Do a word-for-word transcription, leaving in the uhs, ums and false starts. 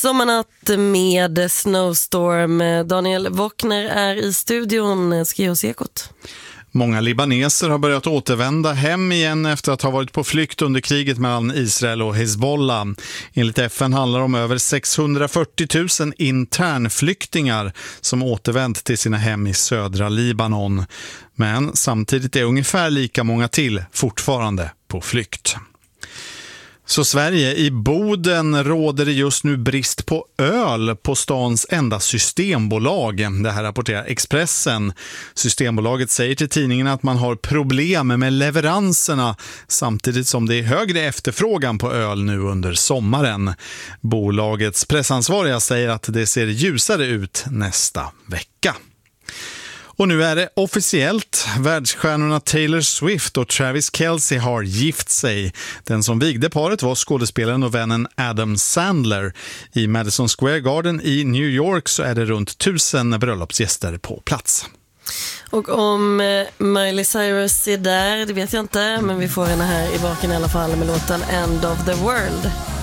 Sommarnatt med Snowstorm. Daniel Wockner är i studion. Skriv oss Ekot. Många libaneser har börjat återvända hem igen efter att ha varit på flykt under kriget mellan Israel och Hezbollah. Enligt F N handlar det om över sexhundrafyrtio tusen internflyktingar som återvänt till sina hem i södra Libanon. Men samtidigt är ungefär lika många till fortfarande på flykt. Så Sverige, i Boden råder det just nu brist på öl på stans enda systembolag. Det här rapporterar Expressen. Systembolaget säger till tidningen att man har problem med leveranserna samtidigt som det är högre efterfrågan på öl nu under sommaren. Bolagets pressansvariga säger att det ser ljusare ut nästa vecka. Och nu är det officiellt. Världsstjärnorna Taylor Swift och Travis Kelce har gift sig. Den som vigde paret var skådespelaren och vännen Adam Sandler. I Madison Square Garden i New York så är det runt tusen bröllopsgäster på plats. Och om Miley Cyrus är där, det vet jag inte. Men vi får henne här i baken i alla fall med låten End of the World.